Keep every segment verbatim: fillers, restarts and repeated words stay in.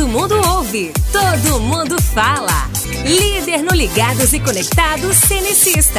Todo mundo ouve, todo mundo fala. Líder no Ligados e Conectados Cenecista.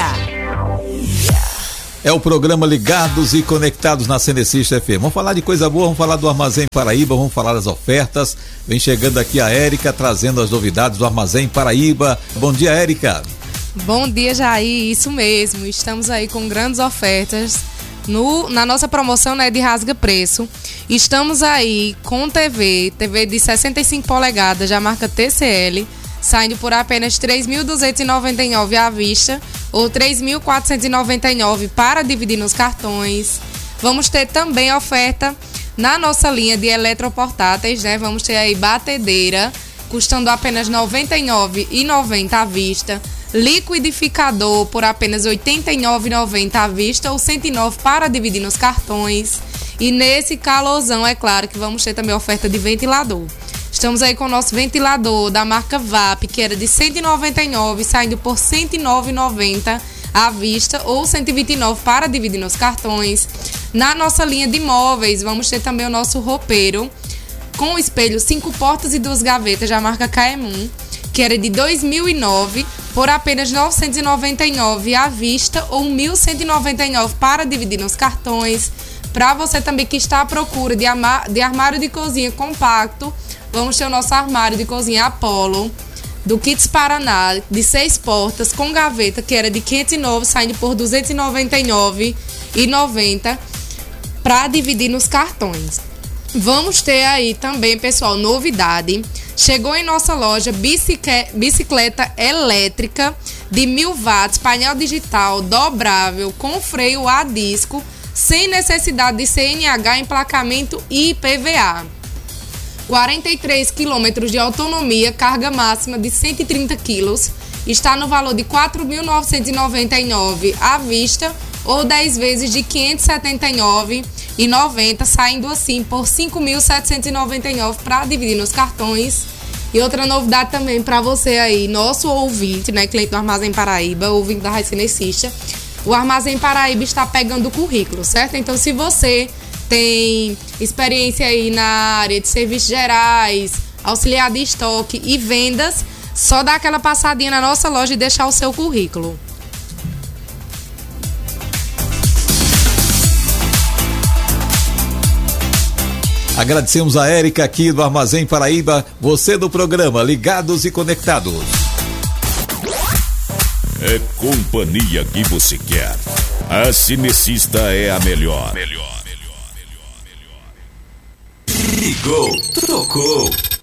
É o programa Ligados e Conectados na Cenecista F M. Vamos falar de coisa boa, vamos falar do Armazém Paraíba, vamos falar das ofertas. Vem chegando aqui a Érica, trazendo as novidades do Armazém Paraíba. Bom dia, Érica. Bom dia, Jair, isso mesmo. Estamos aí com grandes ofertas no, na nossa promoção, né, de rasga preço. Estamos aí com T V, T V de sessenta e cinco polegadas, da marca T C L, saindo por apenas três mil duzentos e noventa e nove reais à vista ou três mil quatrocentos e noventa e nove reais para dividir nos cartões. Vamos ter também oferta na nossa linha de eletroportáteis, né? Vamos ter aí batedeira, custando apenas noventa e nove reais e noventa centavos à vista. Liquidificador por apenas oitenta e nove reais e noventa centavos à vista ou cento e nove reais para dividir nos cartões. E nesse calorzão, é claro que vamos ter também oferta de ventilador. Estamos aí com o nosso ventilador da marca V A P, que era de cento e noventa e nove reais, saindo por cento e nove reais e noventa centavos à vista ou cento e vinte e nove reais para dividir nos cartões. Na nossa linha de móveis, vamos ter também o nosso roupeiro com espelho cinco portas e duas gavetas da marca K M um, que era de dois mil e nove reais por apenas novecentos e noventa e nove reais à vista ou mil cento e noventa e nove reais para dividir nos cartões. Para você também que está à procura de, ama- de armário de cozinha compacto, vamos ter o nosso armário de cozinha Apollo, do Kits Paraná, de seis portas, com gaveta, que era de quinhentos e nove reais, saindo por duzentos e noventa e nove reais e noventa centavos, para dividir nos cartões. Vamos ter aí também, pessoal, novidade. Chegou em nossa loja bicicle- bicicleta elétrica de mil watts, painel digital, dobrável, com freio a disco, sem necessidade de C N H, emplacamento e I P V A. quarenta e três quilômetros de autonomia, carga máxima de cento e trinta quilos. Está no valor de quatro mil novecentos e noventa e nove reais à vista ou dez vezes de quinhentos e setenta e nove reais e noventa centavos, saindo assim por cinco mil setecentos e noventa e nove reais para dividir nos cartões. E outra novidade também para você aí, nosso ouvinte, né, cliente do Armazém Paraíba, ouvinte da Rádio Cenecista, o Armazém Paraíba está pegando o currículo, certo? Então, se você tem experiência aí na área de serviços gerais, auxiliar de estoque e vendas, só dá aquela passadinha na nossa loja e deixar o seu currículo. Agradecemos a Érica aqui do Armazém Paraíba, você do programa Ligados e Conectados. É companhia que você quer. A Cenecista é a melhor. Melhor, melhor, melhor, melhor. Ligou, tocou.